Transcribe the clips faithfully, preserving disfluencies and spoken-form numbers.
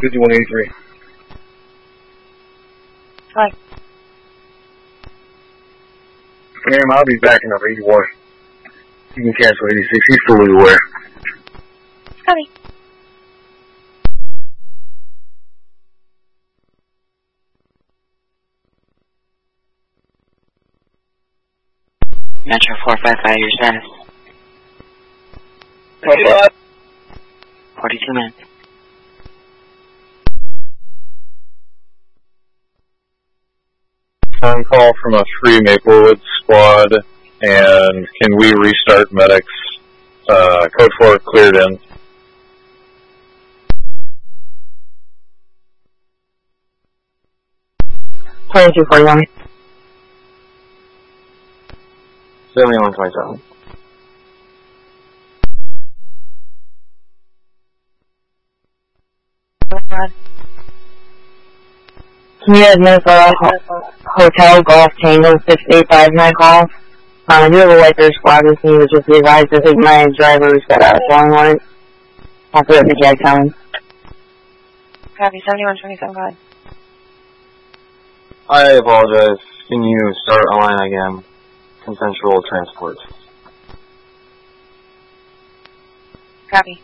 fifty-one eighty-three. Hi. Ma'am, I'll be backing up eighty-one. You can cancel eighty-six. He's fully aware. Copy. Metro four five five, your status. forty-two minutes. Phone call from a three Maplewood squad, and can we restart medics? Uh, code four cleared in. twenty-two forty-one. seventy-one twenty-seven. Can you admit for a ho- hotel golf tango six eight five nine call? Um, I do have a white bear squad with me, which is the advised. I think my driver's got a phone on it. I'll put it in the jag coming. Copy, seventy-one twenty-seven, go ahead. I apologize. Can you start a line again? Consensual transport. Copy.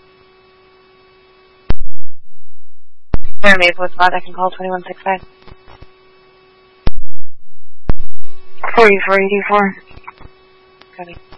Here, Maplewood Squad, I can call twenty-one sixty-five. forty-four eighty-four. Copy.